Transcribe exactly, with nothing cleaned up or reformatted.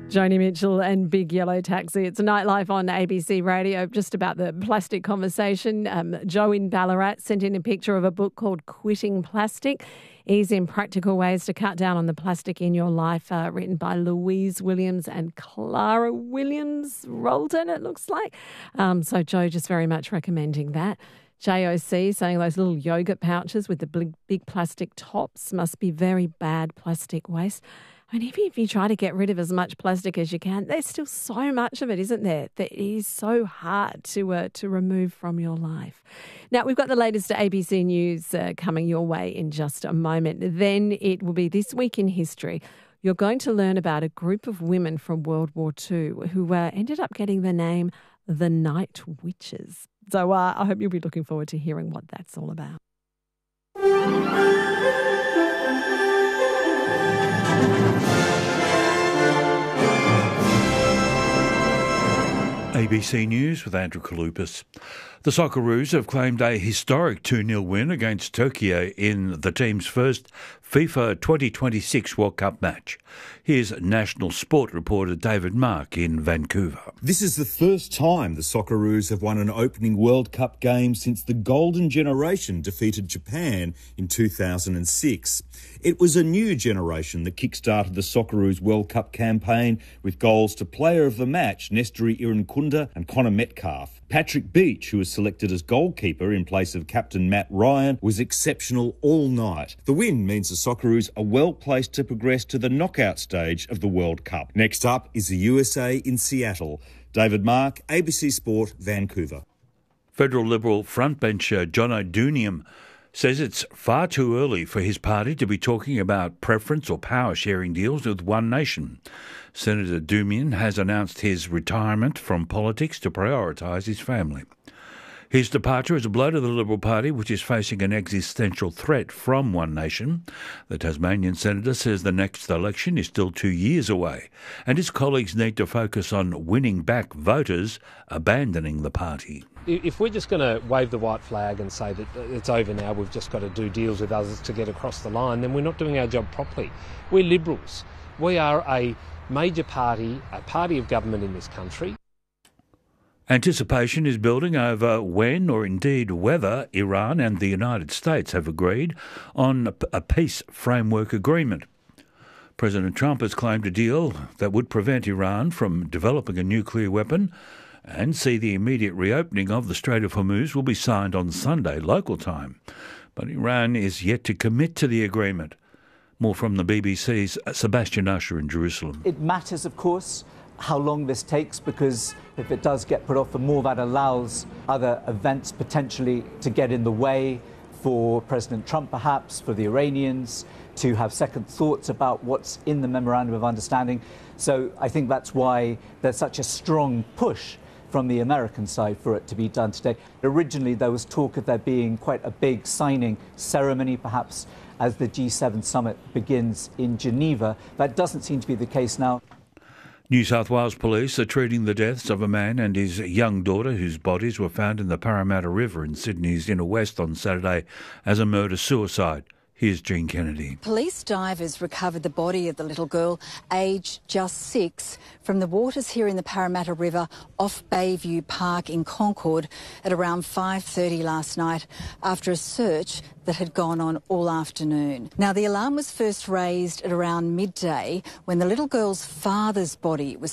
Joni Mitchell and Big Yellow Taxi. It's Nightlife on A B C Radio, just about the plastic conversation. Um, Joe in Ballarat sent in a picture of a book called Quitting Plastic, Easy and Practical Ways to Cut Down on the Plastic in Your Life, uh, written by Louise Williams and Clara Williams Rolton, it looks like. Um, so Joe just very much recommending that. J O C saying those little yogurt pouches with the big, big plastic tops must be very bad plastic waste. And even if you try to get rid of as much plastic as you can, there's still so much of it, isn't there, that it is so hard to uh, to remove from your life. Now, we've got the latest A B C News uh, coming your way in just a moment. Then it will be This Week in History. You're going to learn about a group of women from World War Two who uh, ended up getting the name the Night Witches. So uh, I hope you'll be looking forward to hearing what that's all about. A B C News with Andrew Kalupas. The Socceroos have claimed a historic two nil win against Turkey in the team's first FIFA twenty twenty-six World Cup match. Here's national sport reporter David Mark in Vancouver. This is the first time the Socceroos have won an opening World Cup game since the Golden Generation defeated Japan in two thousand six. It was a new generation that kick-started the Socceroos World Cup campaign with goals to player of the match Nestori Irankunda and Connor Metcalfe. Patrick Beach, who was selected as goalkeeper in place of captain Matt Ryan, was exceptional all night. The win means the Socceroos are well placed to progress to the knockout stage of the World Cup. Next up is the U S A in Seattle. David Mark, A B C Sport, Vancouver. Federal Liberal frontbencher John O'Doonium says it's far too early for his party to be talking about preference or power-sharing deals with One Nation. Senator Doomian has announced his retirement from politics to prioritise his family. His departure is a blow to the Liberal Party, which is facing an existential threat from One Nation. The Tasmanian senator says the next election is still two years away, and his colleagues need to focus on winning back voters, abandoning the party. If we're just going to wave the white flag and say that it's over now, we've just got to do deals with others to get across the line, then we're not doing our job properly. We're Liberals. We are a major party, a party of government in this country. Anticipation is building over when, or indeed whether, Iran and the United States have agreed on a peace framework agreement. President Trump has claimed a deal that would prevent Iran from developing a nuclear weapon and see the immediate reopening of the Strait of Hormuz will be signed on Sunday, local time. But Iran is yet to commit to the agreement. More from the B B C's Sebastian Usher in Jerusalem. It matters, of course, how long this takes, because if it does get put off for more, that allows other events potentially to get in the way for President Trump, perhaps, for the Iranians to have second thoughts about what's in the Memorandum of Understanding. So I think that's why there's such a strong push from the American side for it to be done today. Originally, there was talk of there being quite a big signing ceremony, perhaps as the G seven summit begins in Geneva. That doesn't seem to be the case now. New South Wales police are treating the deaths of a man and his young daughter, whose bodies were found in the Parramatta River in Sydney's inner west on Saturday, as a murder-suicide. Here's Jean Kennedy. Police divers recovered the body of the little girl, aged just six, from the waters here in the Parramatta River off Bayview Park in Concord at around five thirty last night after a search that had gone on all afternoon. Now, the alarm was first raised at around midday when the little girl's father's body was